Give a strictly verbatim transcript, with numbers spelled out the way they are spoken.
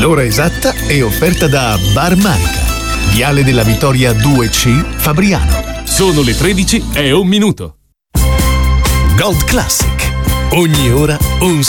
L'ora esatta è offerta da Bar Manica, Viale della Vittoria due C, Fabriano. Sono le tredici e un minuto. Gold Classic. Ogni ora un